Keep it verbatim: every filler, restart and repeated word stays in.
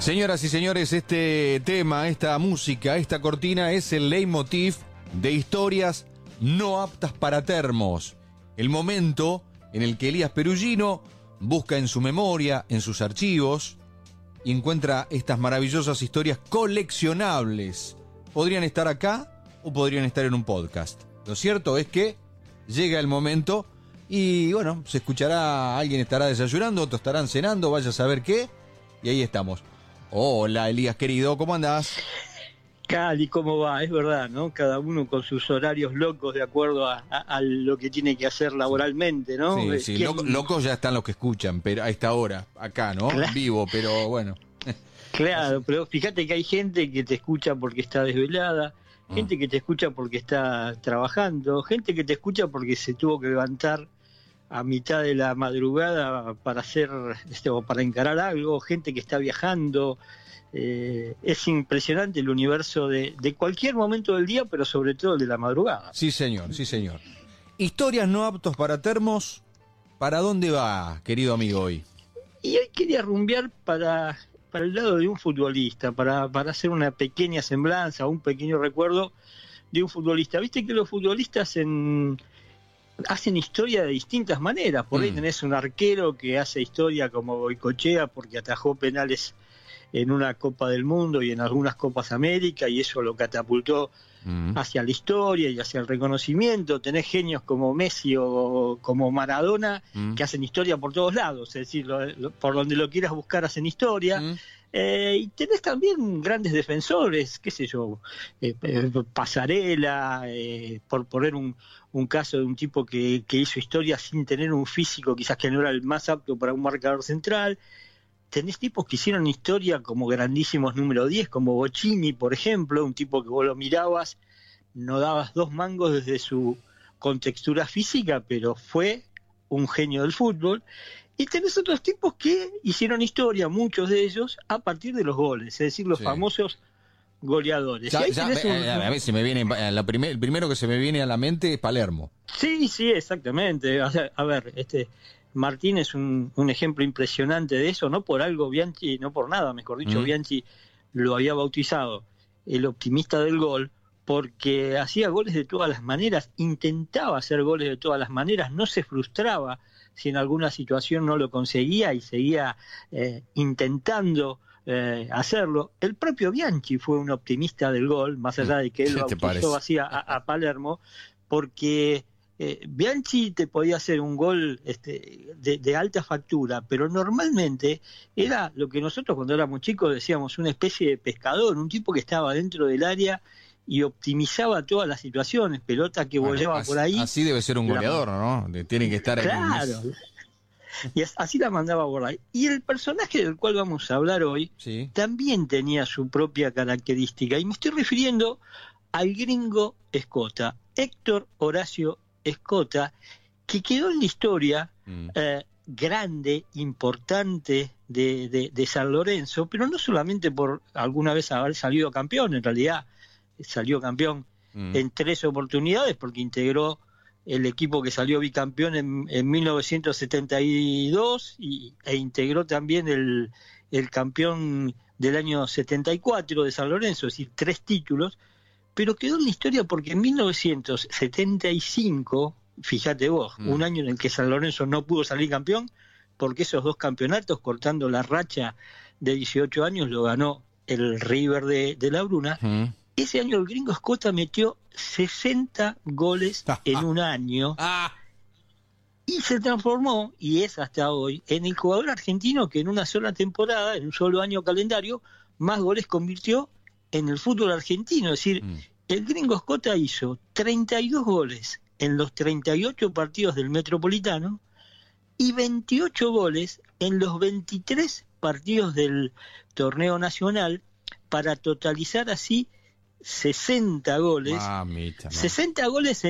Señoras y señores, este tema, esta música, esta cortina es el leitmotiv de Historias no aptas para termos. El momento en el que Elías Perugino busca en su memoria, en sus archivos, y encuentra estas maravillosas historias coleccionables. Podrían estar acá o podrían estar en un podcast. Lo cierto es que llega el momento y, bueno, se escuchará, alguien estará desayunando, otros estarán cenando, vaya a saber qué, y ahí estamos. Hola, Elías querido, ¿cómo andás? Cali, ¿cómo va? Es verdad, ¿no? Cada uno con sus horarios locos de acuerdo a, a, a lo que tiene que hacer laboralmente, ¿no? Sí, sí, ¿Quién... Loco, locos ya están los que escuchan, pero a esta hora, acá, ¿no? Claro. Vivo, pero bueno. Claro, pero fíjate que hay gente que te escucha porque está desvelada, ah. gente que te escucha porque está trabajando, gente que te escucha porque se tuvo que levantar a mitad de la madrugada para hacer este, o para encarar algo, gente que está viajando. Eh, es impresionante el universo de, de cualquier momento del día, pero sobre todo el de la madrugada. Sí, señor, sí, señor. Historias no aptos para termos, ¿para dónde va, querido amigo, hoy? Y hoy quería rumbear para, para el lado de un futbolista, para, para hacer una pequeña semblanza, un pequeño recuerdo de un futbolista. Viste que los futbolistas en... hacen historia de distintas maneras. Por mm. ahí tenés un arquero que hace historia como Goicoechea porque atajó penales en una Copa del Mundo y en algunas Copas América, y eso lo catapultó mm. hacia la historia y hacia el reconocimiento. Tenés genios como Messi o como Maradona mm. que hacen historia por todos lados, es decir, lo, lo, por donde lo quieras buscar hacen historia. Mm. Eh, y tenés también grandes defensores, qué sé yo, eh, eh, Pasarela, eh, por poner un, un caso de un tipo que, que hizo historia sin tener un físico quizás que no era el más apto para un marcador central. Tenés tipos que hicieron historia como grandísimos número diez, como Bocini, por ejemplo, un tipo que vos lo mirabas, no dabas dos mangos desde su contextura física, pero fue un genio del fútbol. Y tenés otros tipos que hicieron historia, muchos de ellos, a partir de los goles, es decir, los sí. famosos goleadores. Ya, y ahí ya, tenés me, un... a mí se me viene, la primer, el primero que se me viene a la mente es Palermo. Sí, sí, exactamente. O sea, a ver, este... Martín es un, un ejemplo impresionante de eso, no por algo Bianchi, no por nada, mejor dicho, mm. Bianchi lo había bautizado el optimista del gol, porque hacía goles de todas las maneras, intentaba hacer goles de todas las maneras, no se frustraba si en alguna situación no lo conseguía y seguía eh, intentando eh, hacerlo. El propio Bianchi fue un optimista del gol, más allá de que él lo bautizó así a, a Palermo, porque... Eh, Bianchi te podía hacer un gol este, de, de alta factura, pero normalmente era lo que nosotros cuando éramos chicos decíamos una especie de pescador, un tipo que estaba dentro del área y optimizaba todas las situaciones, pelota que bueno, volaba por ahí. Así debe ser un goleador, la... ¿no? Tiene que estar ahí. Claro. Y así la mandaba por ahí. Y el personaje del cual vamos a hablar hoy sí. también tenía su propia característica, y me estoy refiriendo al gringo Escota, Héctor Horacio Escota, que quedó en la historia mm. eh, grande, importante de, de, de San Lorenzo, pero no solamente por alguna vez haber salido campeón, en realidad salió campeón mm. en tres oportunidades, porque integró el equipo que salió bicampeón en, en mil novecientos setenta y dos y, e integró también el, el campeón del año setenta y cuatro de San Lorenzo, es decir, tres títulos. Pero quedó en la historia porque en mil novecientos setenta y cinco, fíjate vos, mm. un año en el que San Lorenzo no pudo salir campeón, porque esos dos campeonatos, cortando la racha de dieciocho años, lo ganó el River de, de La Bruna. Mm. Ese año el gringo Escota metió sesenta goles en un año y se transformó, y es hasta hoy, en el jugador argentino que en una sola temporada, en un solo año calendario, más goles convirtió en el fútbol argentino. Es decir, mm. el gringo Escota hizo treinta y dos goles en los treinta y ocho partidos del Metropolitano y veintiocho goles en los veintitrés partidos del torneo nacional, para totalizar así sesenta goles. Mamita, no. sesenta goles en